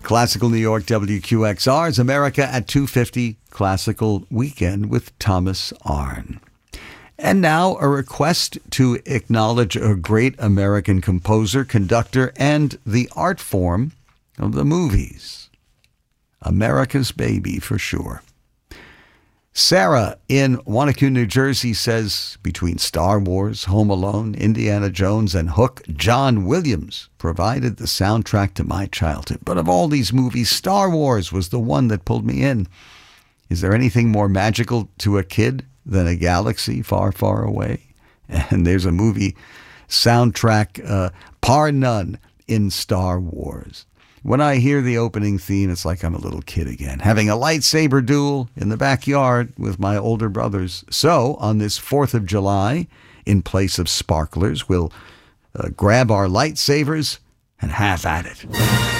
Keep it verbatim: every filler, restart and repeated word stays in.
Classical New York, W Q X R's America at two fifty Classical Weekend with Thomas Arne. And now a request to acknowledge a great American composer, conductor, and the art form of the movies. America's baby, for sure. Sarah in Wanacue, New Jersey says, between Star Wars, Home Alone, Indiana Jones, and Hook, John Williams provided the soundtrack to my childhood. But of all these movies, Star Wars was the one that pulled me in. Is there anything more magical to a kid than a galaxy far, far away? And there's a movie soundtrack, uh, par none, in Star Wars. When I hear the opening theme, it's like I'm a little kid again, having a lightsaber duel in the backyard with my older brothers. So, on this fourth of July, in place of sparklers, we'll uh, grab our lightsabers and have at it.